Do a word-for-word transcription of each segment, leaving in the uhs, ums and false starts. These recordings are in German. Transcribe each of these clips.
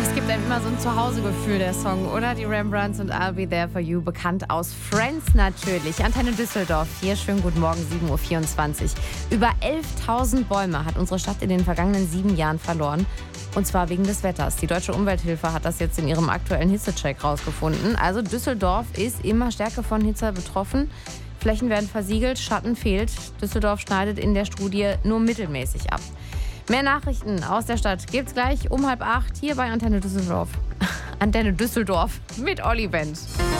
Es gibt einem immer so ein Zuhausegefühl, der Song, oder? Die Rembrandts und I'll Be There For You, bekannt aus Friends natürlich. Antenne Düsseldorf, hier, schönen guten Morgen, sieben Uhr vierundzwanzig. Über elftausend Bäume hat unsere Stadt in den vergangenen sieben Jahren verloren. Und zwar wegen des Wetters. Die Deutsche Umwelthilfe hat das jetzt in ihrem aktuellen Hitzecheck rausgefunden. Also Düsseldorf ist immer stärker von Hitze betroffen. Flächen werden versiegelt, Schatten fehlt. Düsseldorf schneidet in der Studie nur mittelmäßig ab. Mehr Nachrichten aus der Stadt gibt's gleich um halb acht hier bei Antenne Düsseldorf. Antenne Düsseldorf mit Olli Bent.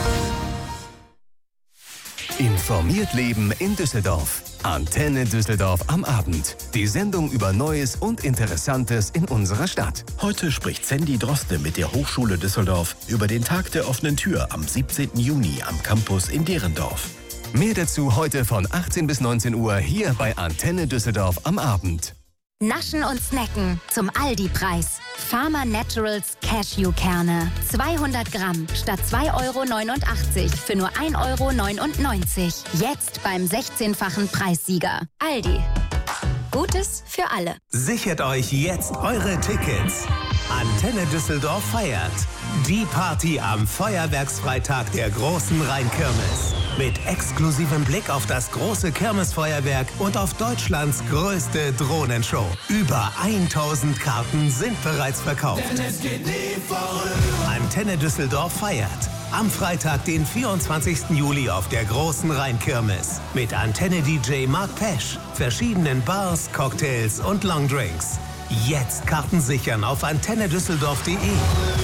Informiert Leben in Düsseldorf. Antenne Düsseldorf am Abend. Die Sendung über Neues und Interessantes in unserer Stadt. Heute spricht Sandy Droste mit der Hochschule Düsseldorf über den Tag der offenen Tür am siebzehnten Juni am Campus in Derendorf. Mehr dazu heute von achtzehn bis neunzehn Uhr hier bei Antenne Düsseldorf am Abend. Naschen und Snacken zum Aldi-Preis. Farmer Naturals Cashewkerne. zweihundert Gramm statt zwei Euro neunundachtzig für nur ein Euro neunundneunzig. Jetzt beim sechzehnfachen Preissieger. Aldi. Gutes für alle. Sichert euch jetzt eure Tickets. Antenne Düsseldorf feiert die Party am Feuerwerksfreitag der großen Rheinkirmes. Mit exklusivem Blick auf das große Kirmesfeuerwerk und auf Deutschlands größte Drohnenshow. Über tausend Karten sind bereits verkauft. Denn es geht nie vorüber. Antenne Düsseldorf feiert am Freitag, den vierundzwanzigsten Juli auf der großen Rheinkirmes. Mit Antenne-D J Mark Pesch, verschiedenen Bars, Cocktails und Longdrinks. Jetzt Karten sichern auf antenne düsseldorf punkt de.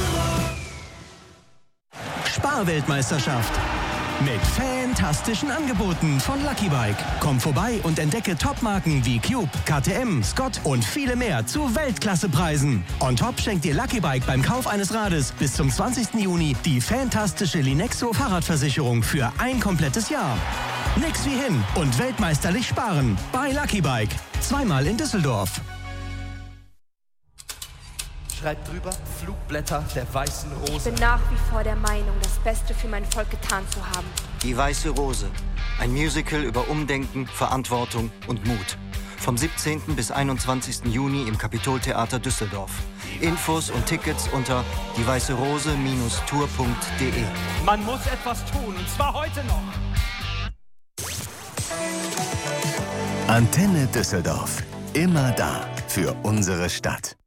Sparweltmeisterschaft. Mit fantastischen Angeboten von Lucky Bike. Komm vorbei und entdecke Topmarken wie Cube, K T M, Scott und viele mehr zu Weltklassepreisen. On top schenkt dir Lucky Bike beim Kauf eines Rades bis zum zwanzigsten Juni die fantastische Linexo Fahrradversicherung für ein komplettes Jahr. Nix wie hin und weltmeisterlich sparen bei Lucky Bike. Zweimal in Düsseldorf. Schreibt drüber, Flugblätter der weißen Rose. Ich bin nach wie vor der Meinung, das Beste für mein Volk getan zu haben. Die Weiße Rose. Ein Musical über Umdenken, Verantwortung und Mut. Vom siebzehnten bis einundzwanzigsten Juni im Kapitoltheater Düsseldorf. Infos und Tickets unter die weiße rose Tour punkt de. Man muss etwas tun, und zwar heute noch. Antenne Düsseldorf. Immer da für unsere Stadt.